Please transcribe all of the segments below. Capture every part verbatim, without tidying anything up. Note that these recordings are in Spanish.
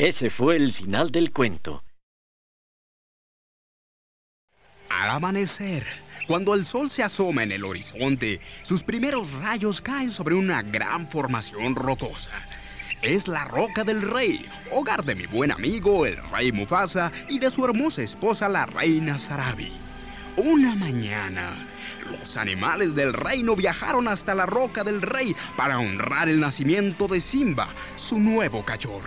Ese fue el final del cuento. Al amanecer, cuando el sol se asoma en el horizonte, sus primeros rayos caen sobre una gran formación rocosa. Es la Roca del Rey, hogar de mi buen amigo, el rey Mufasa, y de su hermosa esposa, la reina Sarabi. Una mañana, los animales del reino viajaron hasta la Roca del Rey para honrar el nacimiento de Simba, su nuevo cachorro.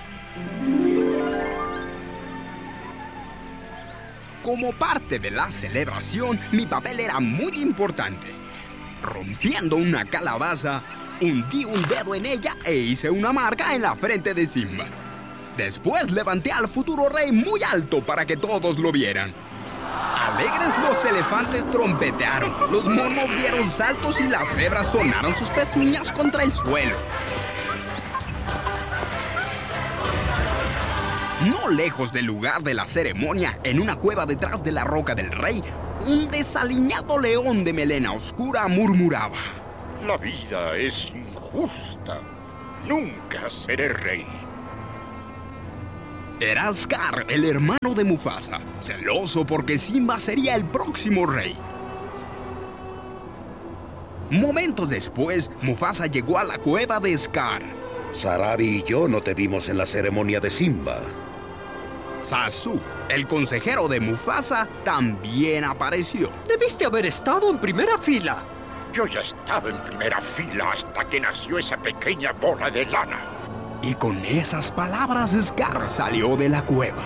Como parte de la celebración, mi papel era muy importante. Rompiendo una calabaza, hundí un dedo en ella e hice una marca en la frente de Simba. Después levanté al futuro rey muy alto para que todos lo vieran. Alegres los elefantes trompetearon, los monos dieron saltos y las cebras sonaron sus pezuñas contra el suelo. No lejos del lugar de la ceremonia, en una cueva detrás de la Roca del Rey, un desaliñado león de melena oscura murmuraba: La vida es injusta. Nunca seré rey. Era Scar, el hermano de Mufasa, celoso porque Simba sería el próximo rey. Momentos después, Mufasa llegó a la cueva de Scar. Sarabi y yo no te vimos en la ceremonia de Simba. Zazu, el consejero de Mufasa, también apareció. Debiste haber estado en primera fila. Yo ya estaba en primera fila hasta que nació esa pequeña bola de lana. Y con esas palabras, Scar salió de la cueva.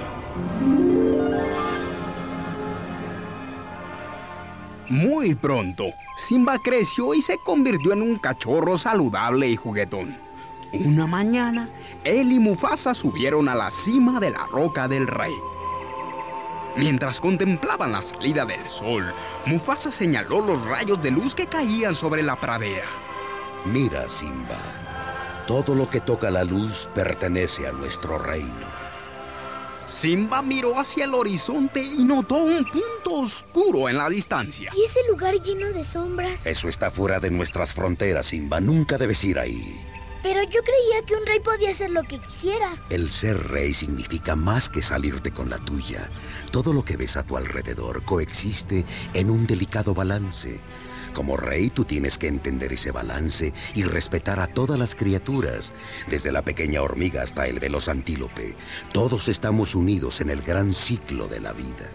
Muy pronto, Simba creció y se convirtió en un cachorro saludable y juguetón. Una mañana, él y Mufasa subieron a la cima de la Roca del Rey. Mientras contemplaban la salida del sol, Mufasa señaló los rayos de luz que caían sobre la pradera. Mira, Simba, todo lo que toca la luz pertenece a nuestro reino. Simba miró hacia el horizonte y notó un punto oscuro en la distancia. ¿Y ese lugar lleno de sombras? Eso está fuera de nuestras fronteras, Simba. Nunca debes ir ahí. Pero yo creía que un rey podía hacer lo que quisiera. El ser rey significa más que salirte con la tuya. Todo lo que ves a tu alrededor coexiste en un delicado balance. Como rey, tú tienes que entender ese balance y respetar a todas las criaturas, desde la pequeña hormiga hasta el veloz antílope. Todos estamos unidos en el gran ciclo de la vida.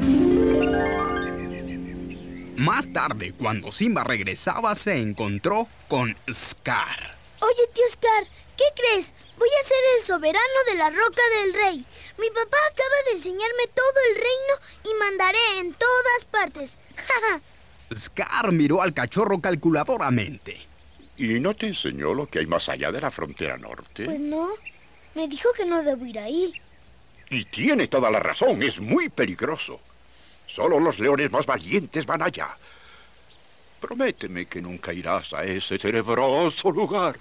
Más tarde, cuando Simba regresaba, se encontró con Scar. Oye, tío Scar, ¿qué crees? Voy a ser el soberano de la Roca del Rey. Mi papá acaba de enseñarme todo el reino y mandaré en todas partes. Scar miró al cachorro calculadoramente. ¿Y no te enseñó lo que hay más allá de la frontera norte? Pues no. Me dijo que no debo ir ahí. Y tiene toda la razón. Es muy peligroso. Solo los leones más valientes van allá. Prométeme que nunca irás a ese tenebroso lugar.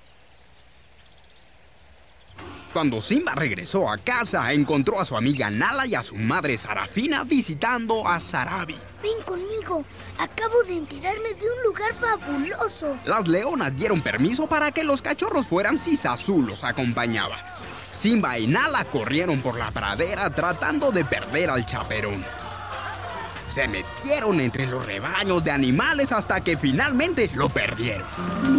Cuando Simba regresó a casa, encontró a su amiga Nala y a su madre Sarafina visitando a Sarabi. Ven conmigo, acabo de enterarme de un lugar fabuloso. Las leonas dieron permiso para que los cachorros fueran si Zazu los acompañaba. Simba y Nala corrieron por la pradera tratando de perder al chaperón. Se metieron entre los rebaños de animales hasta que finalmente lo perdieron.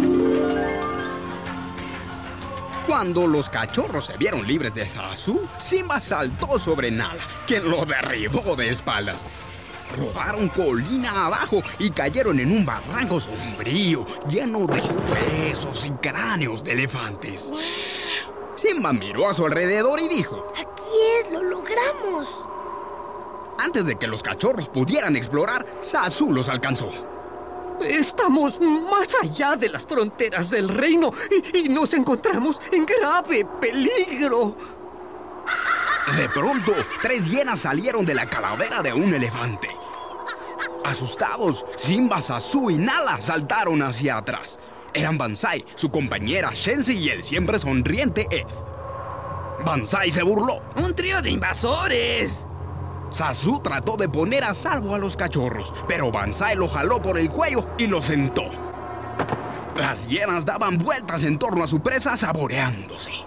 Cuando los cachorros se vieron libres de Zazu, Simba saltó sobre Nala, quien lo derribó de espaldas. Rodaron colina abajo y cayeron en un barranco sombrío, lleno de huesos y cráneos de elefantes. Simba miró a su alrededor y dijo: ¡Aquí es! ¡Lo logramos! Antes de que los cachorros pudieran explorar, Zazu los alcanzó. Estamos más allá de las fronteras del reino y, y nos encontramos en grave peligro. De pronto, tres hienas salieron de la calavera de un elefante. Asustados, Simba, Zazu y Nala saltaron hacia atrás. Eran Banzai, su compañera Shenzi y el siempre sonriente Ed. Banzai se burló. ¡Un trío de invasores! Zazu trató de poner a salvo a los cachorros, pero Banzai lo jaló por el cuello y lo sentó. Las hienas daban vueltas en torno a su presa saboreándose.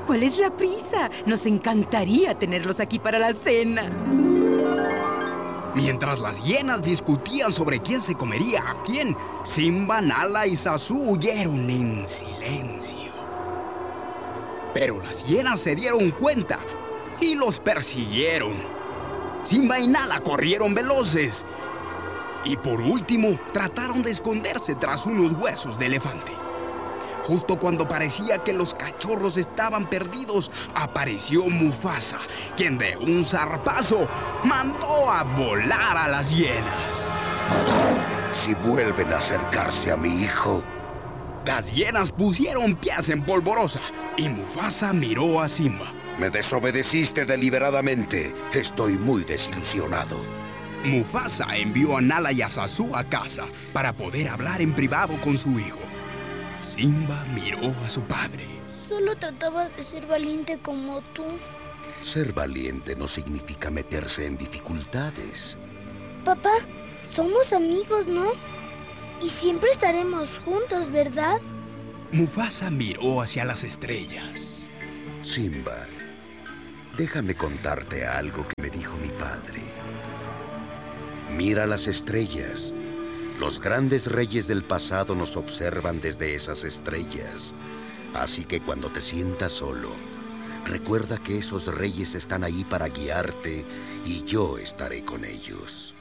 ¿Cuál es la prisa? Nos encantaría tenerlos aquí para la cena. Mientras las hienas discutían sobre quién se comería a quién, Simba, Nala y Zazu huyeron en silencio. Pero las hienas se dieron cuenta y los persiguieron. Simba y Nala corrieron veloces. Y por último, trataron de esconderse tras unos huesos de elefante. Justo cuando parecía que los cachorros estaban perdidos, apareció Mufasa, quien de un zarpazo mandó a volar a las hienas. Si vuelven a acercarse a mi hijo... Las hienas pusieron pies en polvorosa y Mufasa miró a Simba. Me desobedeciste deliberadamente. Estoy muy desilusionado. Mufasa envió a Nala y a Zazu a casa para poder hablar en privado con su hijo. Simba miró a su padre. Solo trataba de ser valiente como tú. Ser valiente no significa meterse en dificultades. Papá, somos amigos, ¿no? Y siempre estaremos juntos, ¿verdad? Mufasa miró hacia las estrellas. Simba, déjame contarte algo que me dijo mi padre. Mira las estrellas. Los grandes reyes del pasado nos observan desde esas estrellas. Así que cuando te sientas solo, recuerda que esos reyes están ahí para guiarte y yo estaré con ellos.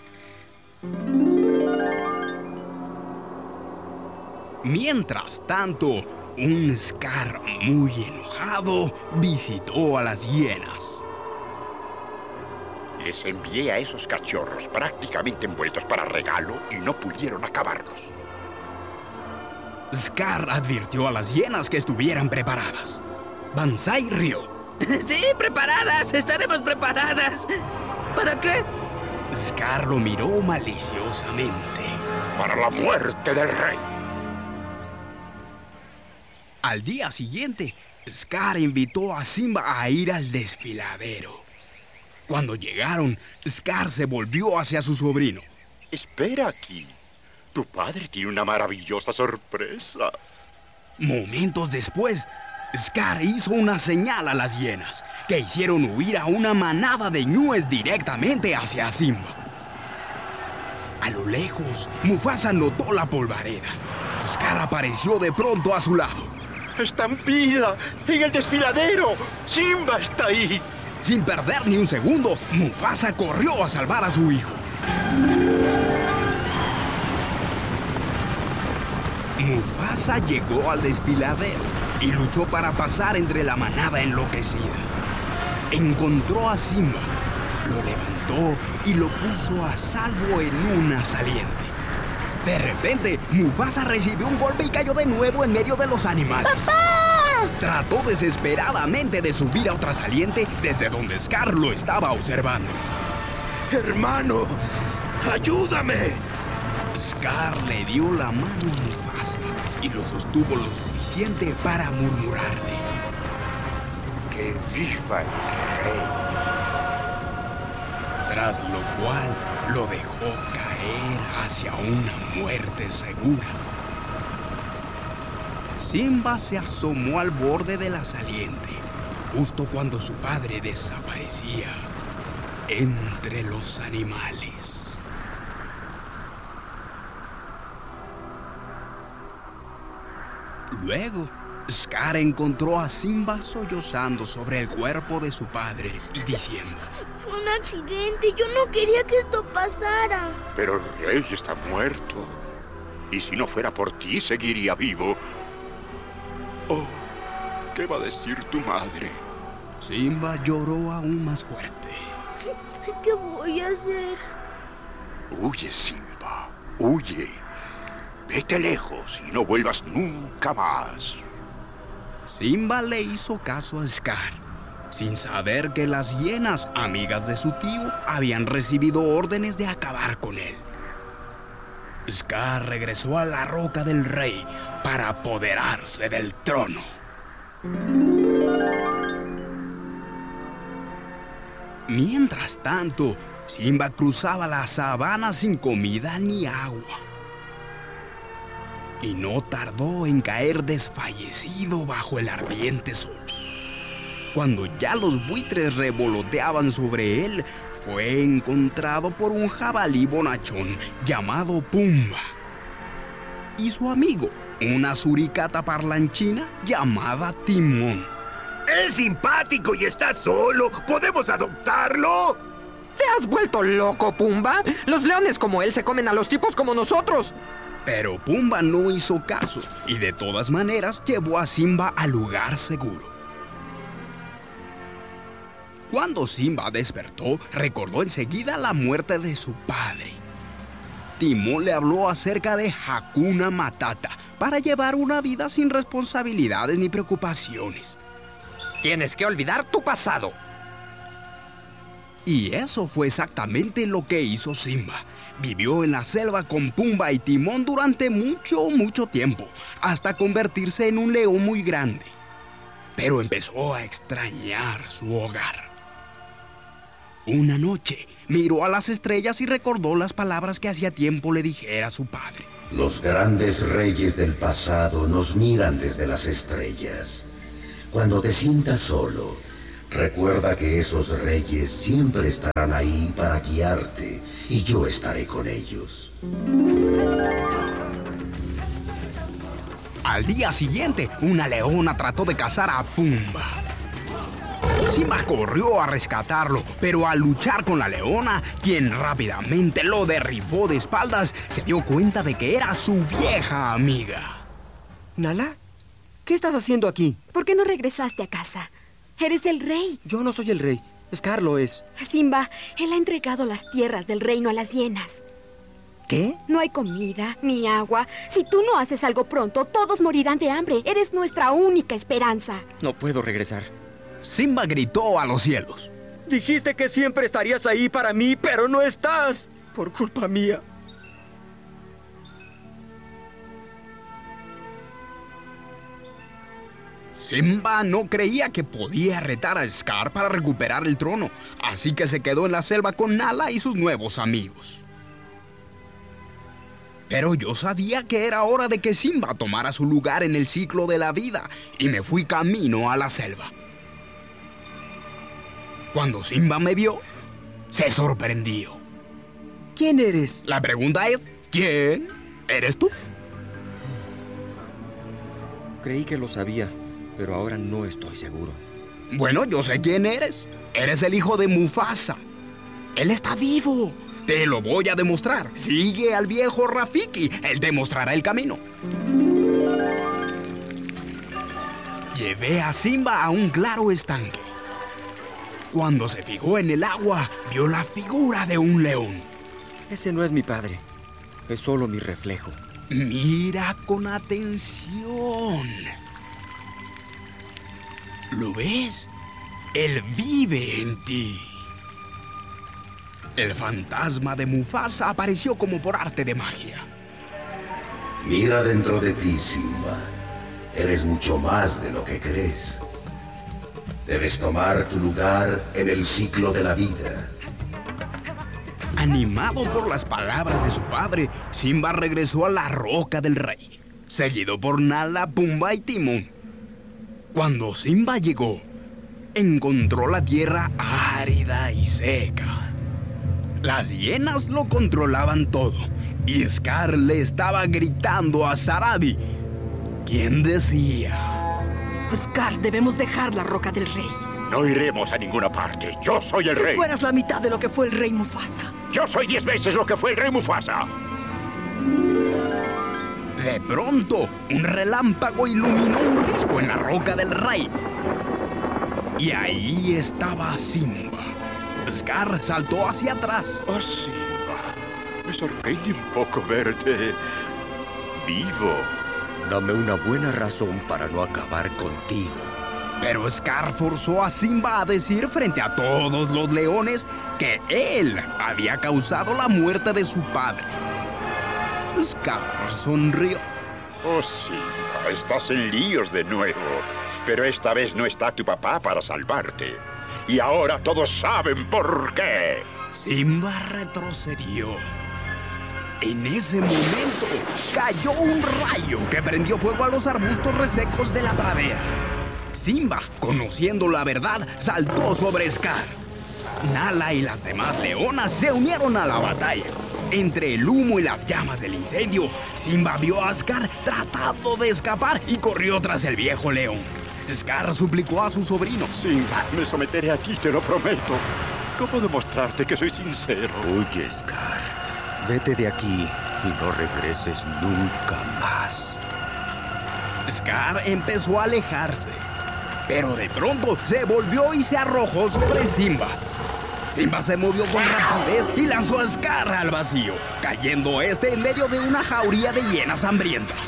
Mientras tanto, un Scar muy enojado visitó a las hienas. Les envié a esos cachorros prácticamente envueltos para regalo y no pudieron acabarlos. Scar advirtió a las hienas que estuvieran preparadas. Banzai rió. Sí, preparadas, estaremos preparadas. ¿Para qué? Scar lo miró maliciosamente. Para la muerte del rey. Al día siguiente, Scar invitó a Simba a ir al desfiladero. Cuando llegaron, Scar se volvió hacia su sobrino. Espera aquí. Tu padre tiene una maravillosa sorpresa. Momentos después, Scar hizo una señal a las hienas, que hicieron huir a una manada de ñúes directamente hacia Simba. A lo lejos, Mufasa notó la polvareda. Scar apareció de pronto a su lado. ¡Estampida! ¡En el desfiladero! ¡Simba está ahí! Sin perder ni un segundo, Mufasa corrió a salvar a su hijo. Mufasa llegó al desfiladero y luchó para pasar entre la manada enloquecida. Encontró a Simba, lo levantó y lo puso a salvo en una saliente. De repente, Mufasa recibió un golpe y cayó de nuevo en medio de los animales. ¡Papá! Trató desesperadamente de subir a otra saliente desde donde Scar lo estaba observando. ¡Hermano! ¡Ayúdame! Scar le dio la mano a Mufasa y lo sostuvo lo suficiente para murmurarle: ¡Que viva el rey! Tras lo cual lo dejó caer hacia una muerte segura. Simba se asomó al borde de la saliente, justo cuando su padre desaparecía entre los animales. Luego, Scar encontró a Simba sollozando sobre el cuerpo de su padre y diciendo: Fue un accidente, yo no quería que esto pasara. Pero el rey está muerto. Y si no fuera por ti, seguiría vivo. Oh, ¿qué va a decir tu madre? Simba lloró aún más fuerte. ¿Qué voy a hacer? Huye, Simba, huye. Vete lejos y no vuelvas nunca más. Simba le hizo caso a Scar, sin saber que las hienas, amigas de su tío, habían recibido órdenes de acabar con él. Scar regresó a la Roca del Rey para apoderarse del trono. Mientras tanto, Simba cruzaba la sabana sin comida ni agua. Y no tardó en caer desfallecido bajo el ardiente sol. Cuando ya los buitres revoloteaban sobre él, fue encontrado por un jabalí bonachón llamado Pumba y su amigo, una suricata parlanchina llamada Timón. Es simpático y está solo. ¿Podemos adoptarlo? ¿Te has vuelto loco, Pumba? Los leones como él se comen a los tipos como nosotros. Pero Pumba no hizo caso y de todas maneras llevó a Simba al lugar seguro. Cuando Simba despertó, recordó enseguida la muerte de su padre. Timón le habló acerca de Hakuna Matata para llevar una vida sin responsabilidades ni preocupaciones. Tienes que olvidar tu pasado. Y eso fue exactamente lo que hizo Simba. Vivió en la selva con Pumba y Timón durante mucho, mucho tiempo, hasta convertirse en un león muy grande. Pero empezó a extrañar su hogar. Una noche, miró a las estrellas y recordó las palabras que hacía tiempo le dijera a su padre. Los grandes reyes del pasado nos miran desde las estrellas. Cuando te sientas solo, recuerda que esos reyes siempre estarán ahí para guiarte y yo estaré con ellos. Al día siguiente, una leona trató de cazar a Pumba. Simba corrió a rescatarlo, pero al luchar con la leona, quien rápidamente lo derribó de espaldas, se dio cuenta de que era su vieja amiga. ¿Nala? ¿Qué estás haciendo aquí? ¿Por qué no regresaste a casa? Eres el rey. Yo no soy el rey. Scar lo es. Simba, él ha entregado las tierras del reino a las hienas. ¿Qué? No hay comida ni agua. Si tú no haces algo pronto, todos morirán de hambre. Eres nuestra única esperanza. No puedo regresar. Simba gritó a los cielos. Dijiste que siempre estarías ahí para mí, pero no estás. Por culpa mía. Simba no creía que podía retar a Scar para recuperar el trono, así que se quedó en la selva con Nala y sus nuevos amigos. Pero yo sabía que era hora de que Simba tomara su lugar en el ciclo de la vida y me fui camino a la selva. Cuando Simba me vio, se sorprendió. ¿Quién eres? La pregunta es, ¿quién eres tú? Creí que lo sabía, pero ahora no estoy seguro. Bueno, yo sé quién eres. Eres el hijo de Mufasa. Él está vivo. Te lo voy a demostrar. Sigue al viejo Rafiki. Él te mostrará el camino. Llevé a Simba a un claro estanque. Cuando se fijó en el agua, vio la figura de un león. Ese no es mi padre. Es solo mi reflejo. Mira con atención. ¿Lo ves? Él vive en ti. El fantasma de Mufasa apareció como por arte de magia. Mira dentro de ti, Simba. Eres mucho más de lo que crees. Debes tomar tu lugar en el ciclo de la vida. Animado por las palabras de su padre, Simba regresó a la roca del rey, seguido por Nala, Pumba y Timón. Cuando Simba llegó, encontró la tierra árida y seca. Las hienas lo controlaban todo, y Scar le estaba gritando a Sarabi, quien decía... Scar, debemos dejar la roca del rey. No iremos a ninguna parte. Yo soy el si rey. Si fueras la mitad de lo que fue el rey Mufasa. Yo soy diez veces lo que fue el rey Mufasa. De pronto, un relámpago iluminó un risco en la roca del rey. Y ahí estaba Simba. Scar saltó hacia atrás. Oh, Simba. Me sorprende un poco verte vivo. Dame una buena razón para no acabar contigo. Pero Scar forzó a Simba a decir frente a todos los leones que él había causado la muerte de su padre. Scar sonrió. Oh, Simba, estás en líos de nuevo. Pero esta vez no está tu papá para salvarte. Y ahora todos saben por qué. Simba retrocedió. En ese momento, cayó un rayo que prendió fuego a los arbustos resecos de la pradera. Simba, conociendo la verdad, saltó sobre Scar. Nala y las demás leonas se unieron a la batalla. Entre el humo y las llamas del incendio, Simba vio a Scar tratando de escapar y corrió tras el viejo león. Scar suplicó a su sobrino. Simba, me someteré a ti, te lo prometo. ¿Cómo demostrarte que soy sincero? Oye, Scar, vete de aquí y no regreses nunca más. Scar empezó a alejarse, pero de pronto se volvió y se arrojó sobre Simba. Simba se movió con rapidez y lanzó a Scar al vacío, cayendo este en medio de una jauría de hienas hambrientas.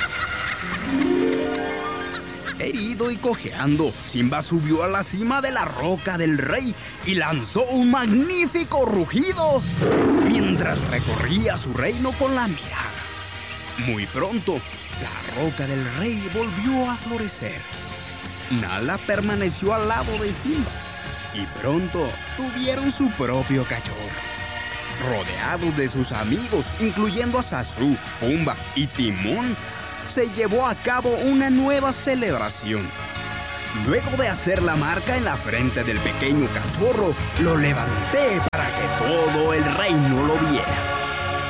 Herido y cojeando, Simba subió a la cima de la roca del rey y lanzó un magnífico rugido mientras recorría su reino con la mirada. Muy pronto, la roca del rey volvió a florecer. Nala permaneció al lado de Simba y pronto tuvieron su propio cachorro. Rodeados de sus amigos, incluyendo a Sasu, Pumba y Timón, se llevó a cabo una nueva celebración. Luego de hacer la marca en la frente del pequeño cachorro, lo levanté para que todo el reino lo viera.